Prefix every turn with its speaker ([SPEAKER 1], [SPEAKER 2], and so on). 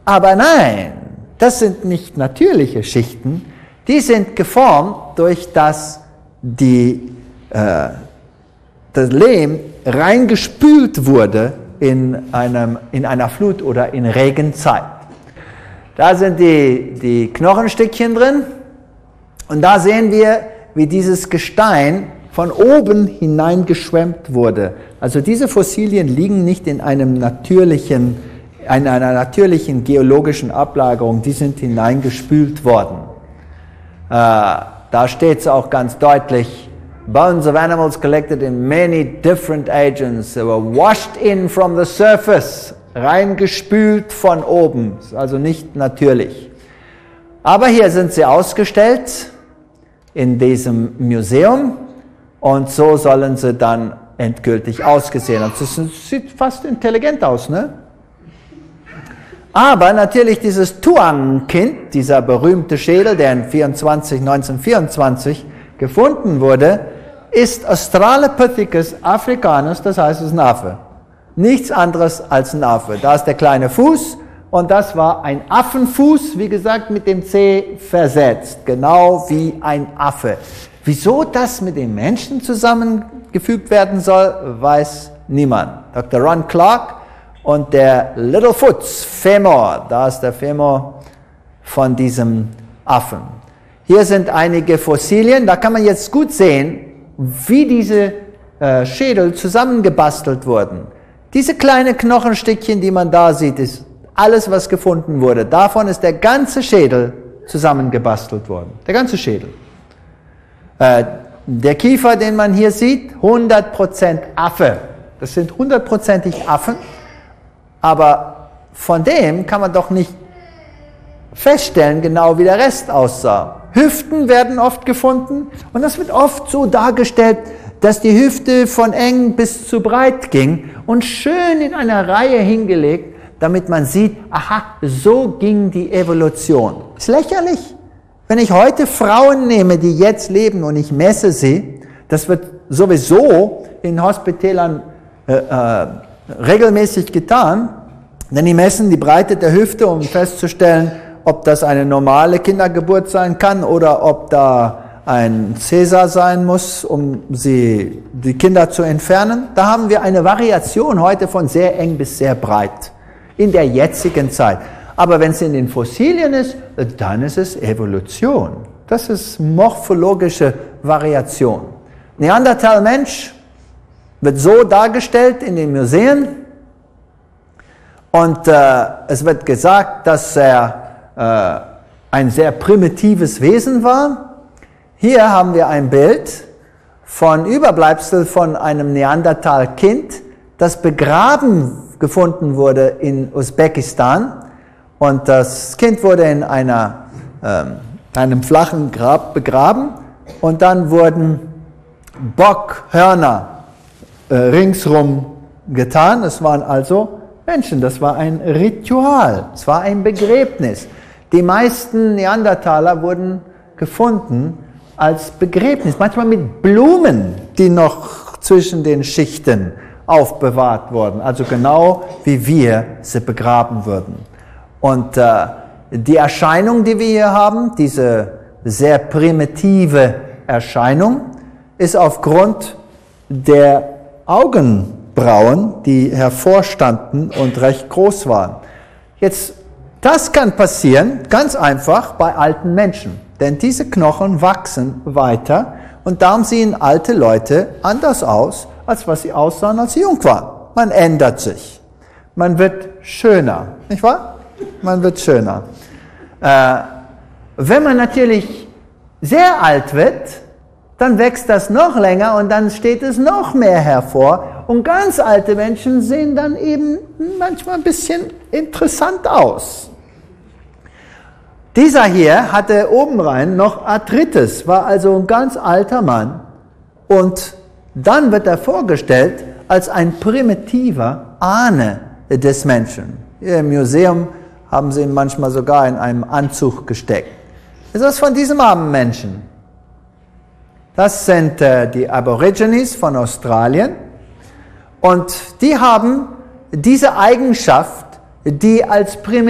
[SPEAKER 1] Aber nein, das sind nicht natürliche Schichten, die sind geformt durch das Lehm reingespült wurde in einer Flut oder in Regenzeit. Da sind die Knochenstückchen drin und da sehen wir, wie dieses Gestein von oben hineingeschwemmt wurde. Also diese Fossilien liegen nicht in einer natürlichen geologischen Ablagerung, die sind hineingespült worden. Da steht es auch ganz deutlich, bones of animals collected in many different agents, they were washed in from the surface, reingespült von oben, also nicht natürlich. Aber hier sind sie ausgestellt in diesem Museum und so sollen sie dann endgültig ausgesehen haben. Das sieht fast intelligent aus, ne? Aber natürlich dieses Tuan-Kind, dieser berühmte Schädel, der 1924 gefunden wurde, ist Australopithecus africanus, das heißt, es ist ein Affe. Nichts anderes als ein Affe. Da ist der kleine Fuß und das war ein Affenfuß, wie gesagt, mit dem C versetzt, genau wie ein Affe. Wieso das mit den Menschen zusammengefügt werden soll, weiß niemand. Dr. Ron Clark und der Littlefoots Femur, da ist der Femur von diesem Affen. Hier sind einige Fossilien, da kann man jetzt gut sehen, wie diese Schädel zusammengebastelt wurden. Diese kleinen Knochenstückchen, die man da sieht, ist alles, was gefunden wurde. Davon ist der ganze Schädel zusammengebastelt worden. Der ganze Schädel. Der Kiefer, den man hier sieht, 100% Affe. Das sind 100%ig Affen. Aber von dem kann man doch nicht feststellen, genau wie der Rest aussah. Hüften werden oft gefunden und das wird oft so dargestellt, dass die Hüfte von eng bis zu breit ging und schön in einer Reihe hingelegt, damit man sieht, aha, so ging die Evolution. Ist lächerlich. Wenn ich heute Frauen nehme, die jetzt leben und ich messe sie, das wird sowieso in Hospitälern regelmäßig getan, denn die messen die Breite der Hüfte, um festzustellen, ob das eine normale Kindergeburt sein kann oder ob da ein Cäsar sein muss, um die Kinder zu entfernen. Da haben wir eine Variation heute von sehr eng bis sehr breit in der jetzigen Zeit. Aber wenn es in den Fossilien ist, dann ist es Evolution. Das ist morphologische Variation. Neandertal-Mensch wird so dargestellt in den Museen und es wird gesagt, dass er ein sehr primitives Wesen war. Hier haben wir ein Bild von Überbleibsel von einem Neandertal-Kind, das begraben gefunden wurde in Usbekistan. Und das Kind wurde in einem flachen Grab begraben und dann wurden Bockhörner ringsrum getan. Es waren also Menschen, das war ein Ritual, es war ein Begräbnis. Die meisten Neandertaler wurden gefunden als Begräbnis, manchmal mit Blumen, die noch zwischen den Schichten aufbewahrt wurden, also genau wie wir sie begraben würden. Und die Erscheinung, die wir hier haben, diese sehr primitive Erscheinung, ist aufgrund der Augenbrauen, die hervorstanden und recht groß waren. Jetzt, das kann passieren, ganz einfach, bei alten Menschen. Denn diese Knochen wachsen weiter und darum sehen alte Leute anders aus, als was sie aussahen, als sie jung waren. Man ändert sich. Man wird schöner, nicht wahr? Man wird schöner. Wenn man natürlich sehr alt wird, dann wächst das noch länger und dann steht es noch mehr hervor. Und ganz alte Menschen sehen dann eben manchmal ein bisschen interessant aus. Dieser hier hatte obenrein noch Arthritis, war also ein ganz alter Mann. Und dann wird er vorgestellt als ein primitiver Ahne des Menschen. Hier im Museum haben sie ihn manchmal sogar in einem Anzug gesteckt. Das ist von diesem armen Menschen. Das sind die Aborigines von Australien und die haben diese Eigenschaft, die als primitiv